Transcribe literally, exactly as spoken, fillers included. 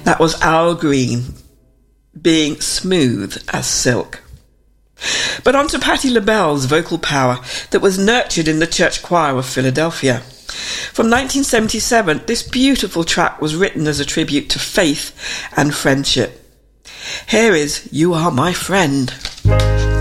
That was Al Green, being smooth as silk. But on to Patti LaBelle's vocal power that was nurtured in the church choir of Philadelphia. From nineteen seventy-seven, this beautiful track was written as a tribute to faith and friendship. Here is You Are My Friend.